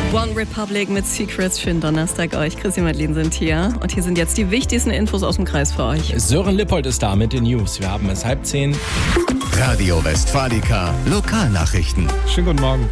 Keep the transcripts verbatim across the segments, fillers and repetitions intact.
One Republic mit Secrets. Schönen Donnerstag euch. Chrissy und Madeleine sind hier. Und hier sind jetzt die wichtigsten Infos aus dem Kreis für euch. Sören Lippold ist da mit den News. Wir haben es halb zehn. Radio Westfalica Lokalnachrichten. Schönen guten Morgen.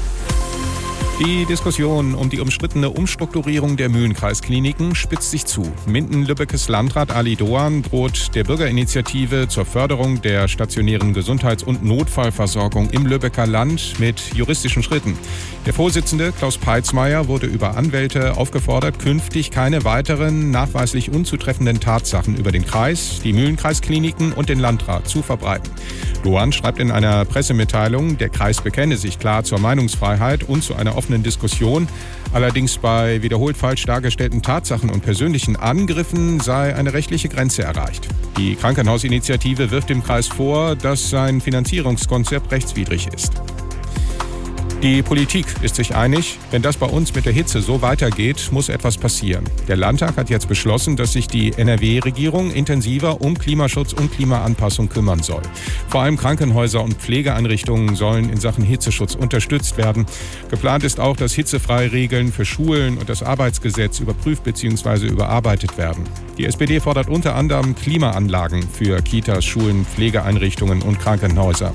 Die Diskussion um die umstrittene Umstrukturierung der Mühlenkreiskliniken spitzt sich zu. Minden-Lübbekes Landrat Ali Doan droht der Bürgerinitiative zur Förderung der stationären Gesundheits- und Notfallversorgung im Lübecker Land mit juristischen Schritten. Der Vorsitzende Klaus Peitzmeier wurde über Anwälte aufgefordert, künftig keine weiteren nachweislich unzutreffenden Tatsachen über den Kreis, die Mühlenkreiskliniken und den Landrat zu verbreiten. Doan schreibt in einer Pressemitteilung, der Kreis bekenne sich klar zur Meinungsfreiheit und zu einer offenen Diskussion. Allerdings bei wiederholt falsch dargestellten Tatsachen und persönlichen Angriffen sei eine rechtliche Grenze erreicht. Die Krankenhausinitiative wirft dem Kreis vor, dass sein Finanzierungskonzept rechtswidrig ist. Die Politik ist sich einig, wenn das bei uns mit der Hitze so weitergeht, muss etwas passieren. Der Landtag hat jetzt beschlossen, dass sich die N R W-Regierung intensiver um Klimaschutz und Klimaanpassung kümmern soll. Vor allem Krankenhäuser und Pflegeeinrichtungen sollen in Sachen Hitzeschutz unterstützt werden. Geplant ist auch, dass Hitzefreiregeln für Schulen und das Arbeitsgesetz überprüft bzw. überarbeitet werden. Die S P D fordert unter anderem Klimaanlagen für Kitas, Schulen, Pflegeeinrichtungen und Krankenhäuser.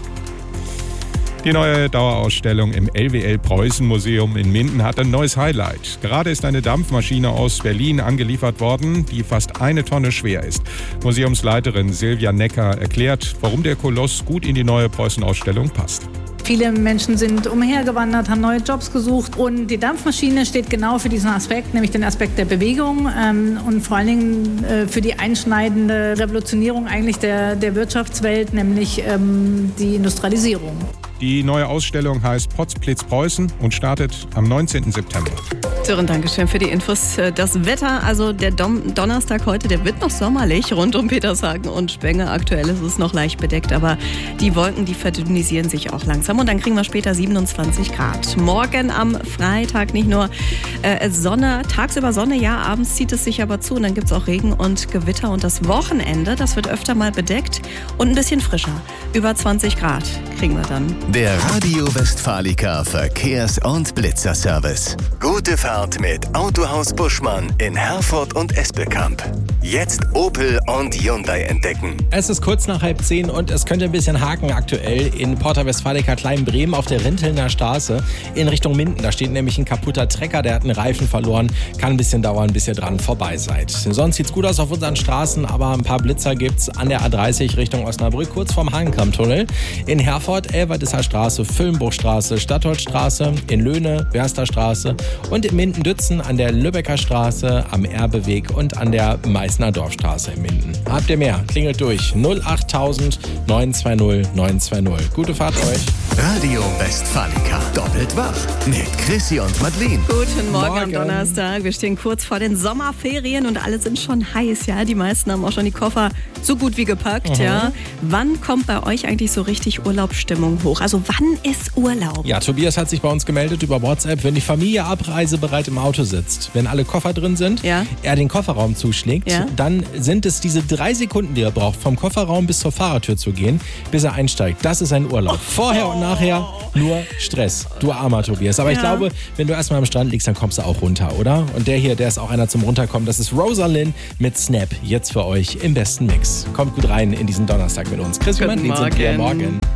Die neue Dauerausstellung im L W L-Preußen-Museum in Minden hat ein neues Highlight. Gerade ist eine Dampfmaschine aus Berlin angeliefert worden, die fast eine Tonne schwer ist. Museumsleiterin Silvia Necker erklärt, warum der Koloss gut in die neue Preußen-Ausstellung passt. Viele Menschen sind umhergewandert, haben neue Jobs gesucht und die Dampfmaschine steht genau für diesen Aspekt, nämlich den Aspekt der Bewegung ähm, und vor allen Dingen äh, für die einschneidende Revolutionierung eigentlich der, der Wirtschaftswelt, nämlich ähm, die Industrialisierung. Die neue Ausstellung heißt Potzblitz Preußen und startet am neunzehnten September. Sören, danke schön für die Infos. Das Wetter, also der Dom- Donnerstag heute, der wird noch sommerlich rund um Petershagen und Spenge. Aktuell ist es noch leicht bedeckt, aber die Wolken, die verdünnisieren sich auch langsam. Und dann kriegen wir später siebenundzwanzig Grad. Morgen am Freitag nicht nur äh, Sonne, tagsüber Sonne, ja, abends zieht es sich aber zu. Und dann gibt es auch Regen und Gewitter. Und das Wochenende, das wird öfter mal bedeckt und ein bisschen frischer. Über zwanzig Grad kriegen wir dann. Der Radio Westfalica Verkehrs- und Blitzerservice. Gute Fahrt mit Autohaus Buschmann in Herford und Espelkamp. Jetzt Opel und Hyundai entdecken. Es ist kurz nach halb zehn und es könnte ein bisschen haken aktuell in Porta Westfalica Kleinbremen auf der Rintelner Straße in Richtung Minden. Da steht nämlich ein kaputter Trecker, der hat einen Reifen verloren. Kann ein bisschen dauern, bis ihr dran vorbei seid. Sonst sieht's gut aus auf unseren Straßen, aber ein paar Blitzer gibt's an der A dreißig Richtung Osnabrück, kurz vorm Hahnenkammtunnel. In Herford, Elvertisser Straße, Füllenbruchstraße, Stadtholzstraße, in Löhne, Bersterstraße und in Minden-Dützen an der Lübecker Straße, am Erbeweg und an der Meißner Dorfstraße in Minden. Habt ihr mehr? Klingelt durch null achttausend neun zwei null neun zwei null. Gute Fahrt euch. Radio Westfalica. Doppelt wach mit Chrissy und Madeleine. Guten Morgen, Morgen am Donnerstag. Wir stehen kurz vor den Sommerferien und alle sind schon heiß, ja. Die meisten haben auch schon die Koffer so gut wie gepackt, mhm. ja. Wann kommt bei euch eigentlich so richtig Urlaubsstimmung hoch? Also wann ist Urlaub? Ja, Tobias hat sich bei uns gemeldet über WhatsApp, wenn die Familie abreisebereit im Auto sitzt, wenn alle Koffer drin sind, ja. er den Kofferraum zuschlägt, ja. dann sind es diese drei Sekunden, die er braucht, vom Kofferraum bis zur Fahrertür zu gehen, bis er einsteigt. Das ist ein Urlaub. Vorher und nachher nur Stress. Du armer Tobias. Aber ja. ich glaube, wenn du erstmal am Strand liegst, dann kommst du auch runter, oder? Und der hier, der ist auch einer zum Runterkommen. Das ist Rosalind mit Snap. Jetzt für euch im besten Mix. Kommt gut rein in diesen Donnerstag mit uns. Chris und Madeleine sind hier. Morgen.